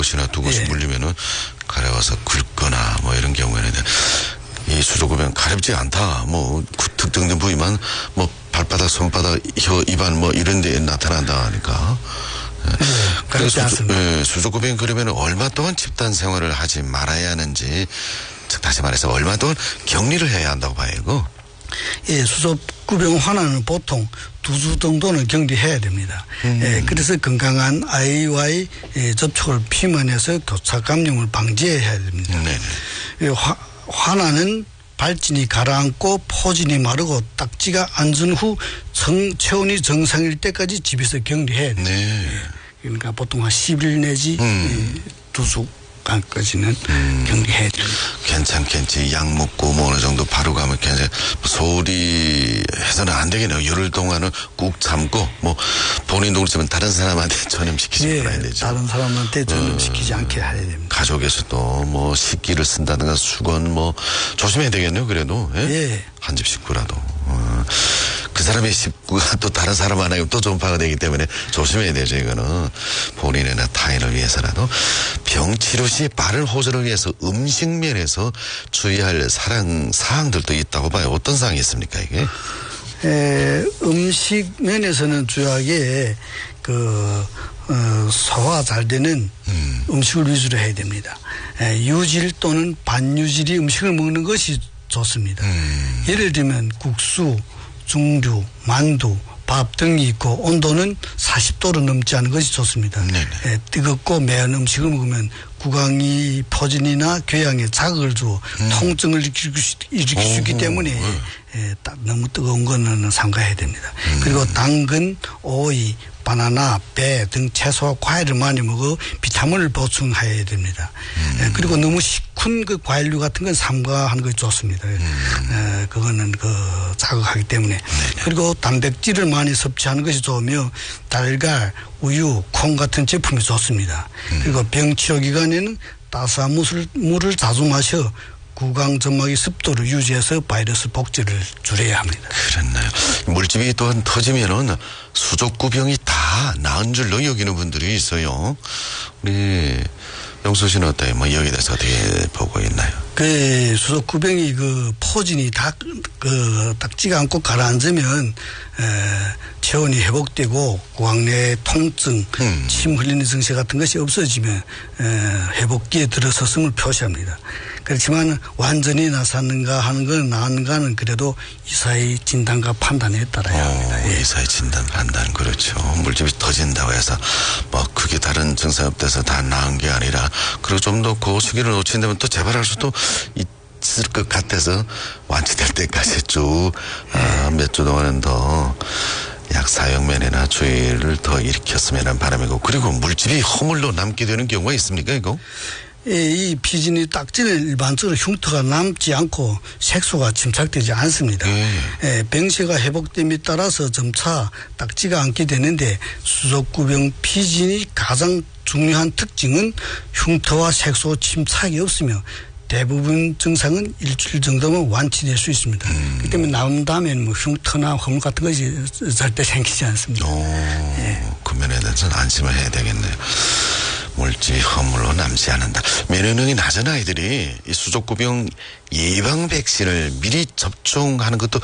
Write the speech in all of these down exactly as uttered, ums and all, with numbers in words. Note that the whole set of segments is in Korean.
곳이나 두 곳이 예. 물리면은 가려워서 긁거나 뭐 이런 경우에는 이 수족구병 가렵지 않다. 뭐 특정된 부위만 뭐 발바닥, 손바닥, 혀, 입안 뭐 이런 데에 나타난다 하니까. 네, 그렇지 않습니다. 예, 수족구병 그러면 얼마 동안 집단 생활을 하지 말아야 하는지, 즉 다시 말해서 얼마 동안 격리를 해야 한다고 봐요, 이거. 예, 수족구병 환자는 보통 두 주 정도는 격리해야 됩니다. 음. 예, 그래서 건강한 아이와의 예, 접촉을 피면해서 교차 감염을 방지해야 됩니다. 네네. 예, 화, 환자는 발진이 가라앉고 포진이 마르고 딱지가 앉은 후 정, 체온이 정상일 때까지 집에서 격리해야 됩니다. 네. 예, 그러니까 보통 한 십 일 내지 음. 예, 두 주간까지는 음. 격리해야 됩니다. 괜찮겠지. 약 먹고 뭐 어느 정도 바로 가면 괜찮. 소리 해서는 안 되겠네요. 열흘 동안은 꾹 참고 뭐 본인도 그렇지만 다른 사람한테 전염시키지 예, 말아야 되죠. 다른 사람한테 전염시키지 어, 않게 해야 됩니다. 가족에서도 뭐 식기를 쓴다든가 수건 뭐 조심해야 되겠네요. 그래도 예? 예. 한 집 식구라도. 어. 그 사람의 식구가 또 다른 사람 하나면 또 전파가 되기 때문에 조심해야 되죠. 이거는 본인이나 타인을 위해서라도. 병 치료 시 빠른 호전을 위해서 음식 면에서 주의할 사랑, 사항들도 있다고 봐요. 어떤 사항이 있습니까 이게? 에, 음식 면에서는 주요하게 그 어, 소화 잘 되는 음. 음식을 위주로 해야 됩니다. 에, 유질 또는 반유질이 음식을 먹는 것이 좋습니다. 음. 예를 들면 국수, 중류, 만두, 밥 등이 있고 온도는 사십 도로 넘지 않은 것이 좋습니다. 예, 뜨겁고 매운 음식을 먹으면 구강이 포진이나 궤양에 자극을 주어 음. 통증을 일으킬 수, 일으킬 수 있기 때문에 예, 딱 너무 뜨거운 거는 삼가해야 됩니다. 음. 그리고 당근, 오이, 바나나, 배 등 채소와 과일을 많이 먹어 비타민을 보충해야 됩니다. 음. 예, 그리고 너무 시큰 그 과일류 같은 건 삼가하는 것이 좋습니다. 음. 예, 그거는 그 자극하기 때문에. 네네. 그리고 단백질을 많이 섭취하는 것이 좋으며 달걀, 우유, 콩 같은 제품이 좋습니다. 음. 그리고 병치료 기간에는 따스한 물을, 물을 자주 마셔 구강 점막의 습도를 유지해서 바이러스 복제를 줄여야 합니다. 그렇나요. 물집이 또한 터지면은 수족구병이 다 나은 줄로 여기는 분들이 있어요. 우리 영수 씨는 어때요? 뭐 여기에 대해서 어떻게 보고 있나요? 그 수족구병이 그 포진이 다 그 딱지가 않고 가라앉으면 에, 체온이 회복되고 구강 내 통증, 음. 침 흘리는 증세 같은 것이 없어지면 에, 회복기에 들어섰음을 표시합니다. 그렇지만 완전히 나섰는가 하는 건 나은가는 그래도 의사의 진단과 판단에 따라야 합니다. 오, 예. 의사의 진단 판단 그렇죠. 물집이 터진다고 해서 뭐 크게 다른 증상 없대서 다 나은 게 아니라 그리고 좀 더 그 시기를 놓친다면 또 재발할 수도 있을 것 같아서 완치될 때까지 쭉 아, 몇 주 동안은 더 약 사용 면에나 주의를 더 일으켰으면 하는 바람이고 그리고 물집이 허물로 남게 되는 경우가 있습니까 이거? 예, 이 피진이 딱지는 일반적으로 흉터가 남지 않고 색소가 침착되지 않습니다. 예. 예, 병세가 회복됨에 따라서 점차 딱지가 않게 되는데 수족구병 피진이 가장 중요한 특징은 흉터와 색소 침착이 없으며 대부분 증상은 일주일 정도면 완치될 수 있습니다. 음. 그렇기 때문에 나온 다음에는 뭐 흉터나 허물 같은 것이 절대 생기지 않습니다. 오, 예. 그 면에 대해서는 안심을 해야 되겠네요. 물질 허물로 남지 않는다. 면역력이 낮은 아이들이 이 수족구병 예방 백신을 미리 접종하는 것도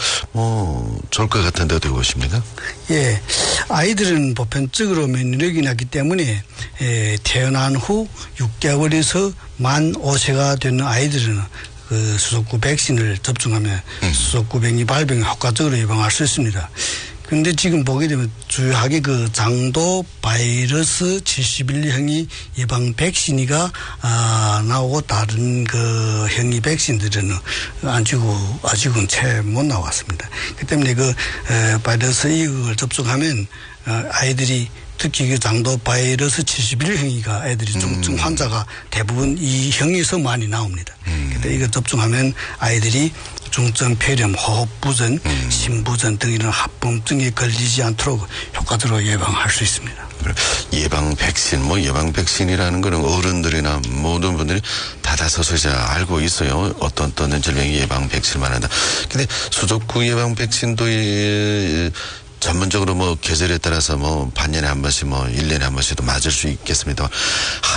뭐 좋을 것 같은데 어떻게 보십니까? 예, 아이들은 보편적으로 면역력이 낮기 때문에 예, 태어난 후 육 개월에서 만 오 세가 되는 아이들은 그 수족구 백신을 접종하면 음. 수족구병이 발병을 효과적으로 예방할 수 있습니다. 근데 지금 보게 되면 주요하게 그 장도 바이러스 칠십일 형이 예방 백신이가 아, 나오고 다른 그 형이 백신들은 아직은 아직은 채 못 나왔습니다. 그 때문에 그 에, 바이러스 이걸 접종하면 어, 아이들이 특히 그 장도 바이러스 칠십일 형이가 아이들이 중증 음. 환자가 대부분 이 형에서 많이 나옵니다. 음. 그때 이거 접종하면 아이들이 중증 폐렴, 호흡부전, 음. 심부전 등 이런 합병증에 걸리지 않도록 효과적으로 예방할 수 있습니다. 예방 백신, 뭐 예방 백신이라는 거는 어른들이나 모든 분들이 다다서서자 알고 있어요. 어떤 어떤 질병 예방 백신만 한다. 근데 수족구 예방 백신도 예, 전문적으로 뭐 계절에 따라서 뭐 반년에 한 번씩 뭐 일 년에 한 번씩도 맞을 수 있겠습니다.